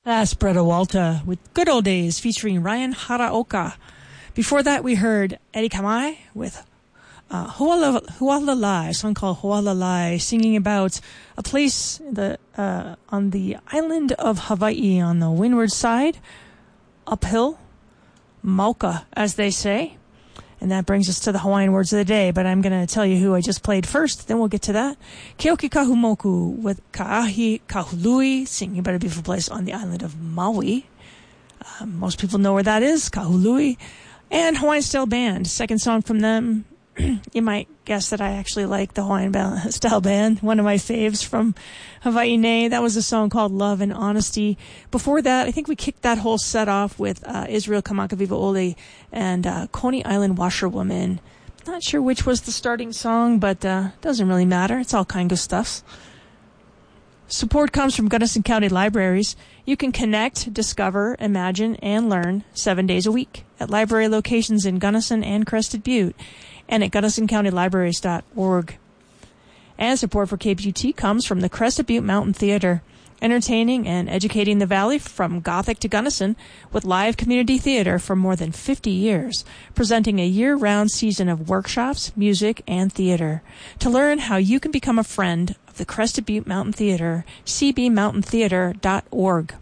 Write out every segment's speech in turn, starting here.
That's Bretta Walta with Good Old Days featuring Ryan Haraoka. Before that, we heard Eddie Kamai with Hualalai, a song called Hualalai, singing about a place on the island of Hawaii on the windward side, uphill, Mauka, as they say. And that brings us to the Hawaiian words of the day, but I'm going to tell you who I just played first, then we'll get to that. Keoki Kahumoku with Ka'ahi Kahului, singing about a beautiful place on the island of Maui. Most people know where that is, Kahului. And Hawaiian Style Band, second song from them. You might guess that I actually like the Hawaiian Style Band, one of my faves from Hawaii Nei. That was a song called Love and Honesty. Before that, I think we kicked that whole set off with Israel Kamakawiwa Ole and Coney Island Washerwoman. Not sure which was the starting song, but doesn't really matter. It's all kind of stuff. Support comes from Gunnison County Libraries. You can connect, discover, imagine, and learn 7 days a week at library locations in Gunnison and Crested Butte, and at GunnisonCountyLibraries.org. And support for KPUT comes from the Crested Butte Mountain Theater, entertaining and educating the Valley from Gothic to Gunnison with live community theater for more than 50 years, presenting a year-round season of workshops, music, and theater. To learn how you can become a friend of the Crested Butte Mountain Theater, cbmountaintheater.org.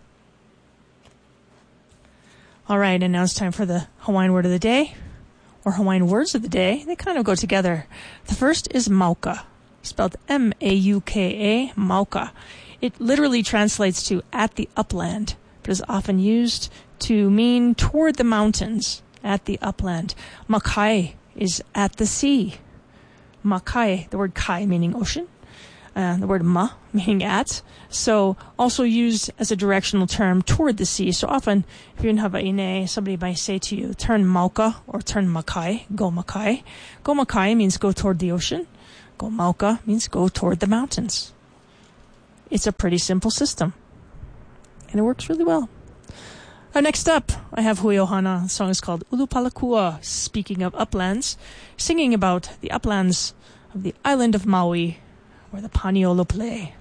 All right, and now it's time for the Hawaiian word of the day, or Hawaiian words of the day. They kind of go together. The first is Mauka, spelled M-A-U-K-A, Mauka. It literally translates to at the upland, but is often used to mean toward the mountains, at the upland. Makai is at the sea. Makai, the word kai meaning ocean, the word ma meaning at, so also used as a directional term toward the sea. So often, if you're in Hawaii Nei, somebody might say to you, turn Mauka or turn Makai, go Makai. Go Makai means go toward the ocean. Go Mauka means go toward the mountains. It's a pretty simple system, and it works really well. Next up, I have Hui Ohana. The song is called Ulupalakua, speaking of uplands, singing about the uplands of the island of Maui, where the Paniolo play.